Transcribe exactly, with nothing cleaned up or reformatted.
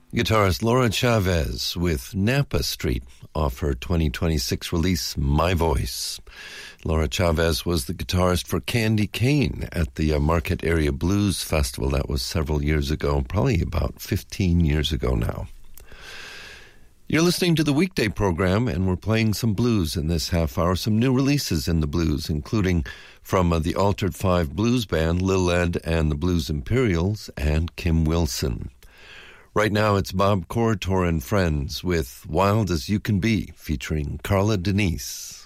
Guitarist Laura Chavez with Napa Street off her twenty twenty-six release, My Voice. Laura Chavez was the guitarist for Candy Cane at the uh, Market Area Blues Festival. That was several years ago, probably about fifteen years ago now. You're listening to the weekday program, and we're playing some blues in this half hour, some new releases in the blues, including from uh, the Altered Five Blues Band, Lil Ed and the Blues Imperials, and Kim Wilson. Right now, it's Bob Corritore and Friends with Wild as You Can Be, featuring Carla Denise.